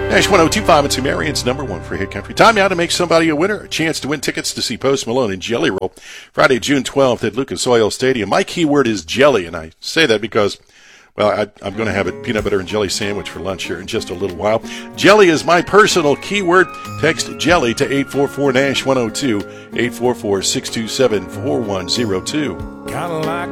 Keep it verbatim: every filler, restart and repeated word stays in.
Nash one oh two point five, it's Marion's number one for Hit Country. Time now to make somebody a winner. A chance to win tickets to see Post Malone and Jelly Roll Friday, June twelfth at Lucas Oil Stadium. My keyword is jelly, and I say that because, well, I, I'm going to have a peanut butter and jelly sandwich for lunch here in just a little while. Jelly is my personal keyword. Text jelly to eight four four Nash one oh two, eight four four, six two seven, four one zero two. Kind of like